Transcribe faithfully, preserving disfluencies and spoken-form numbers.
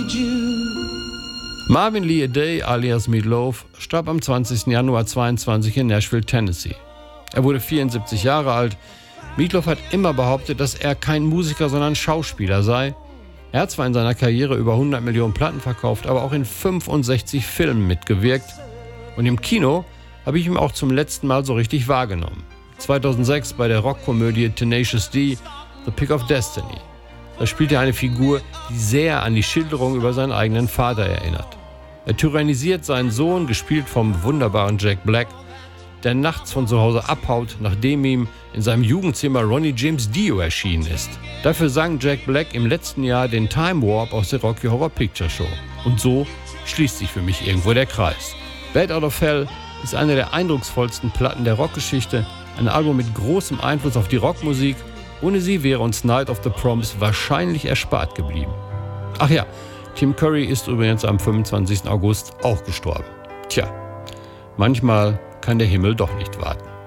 need you. Marvin Lee Aday alias Meatloaf starb am zwanzigsten Januar zweiundzwanzig in Nashville, Tennessee. Er wurde vierundsiebzig Jahre alt. Meatloaf hat immer behauptet, dass er kein Musiker, sondern Schauspieler sei. Er hat zwar in seiner Karriere über hundert Millionen Platten verkauft, aber auch in fünfundsechzig Filmen mitgewirkt. Und im Kino habe ich ihn auch zum letzten Mal so richtig wahrgenommen. zweitausendsechs bei der Rockkomödie Tenacious D, The Pick of Destiny. Da spielt er eine Figur, die sehr an die Schilderung über seinen eigenen Vater erinnert. Er tyrannisiert seinen Sohn, gespielt vom wunderbaren Jack Black, der nachts von zu Hause abhaut, nachdem ihm in seinem Jugendzimmer Ronnie James Dio erschienen ist. Dafür sang Jack Black im letzten Jahr den Time Warp aus der Rocky Horror Picture Show. Und so schließt sich für mich irgendwo der Kreis. Bat Out of Hell ist eine der eindrucksvollsten Platten der Rockgeschichte, ein Album mit großem Einfluss auf die Rockmusik. Ohne sie wäre uns Night of the Proms wahrscheinlich erspart geblieben. Ach ja, Tim Curry ist übrigens am fünfundzwanzigsten August auch gestorben. Tja, manchmal kann der Himmel doch nicht warten.